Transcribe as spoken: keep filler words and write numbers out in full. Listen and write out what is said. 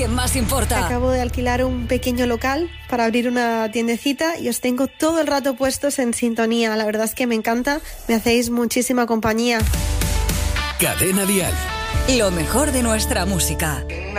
quien más importa. Acabo de alquilar un pequeño local para abrir una tiendecita y os tengo todo el rato puestos en sintonía. La verdad es que me encanta, me hacéis muchísima compañía. Cadena Dial. Lo mejor de nuestra música.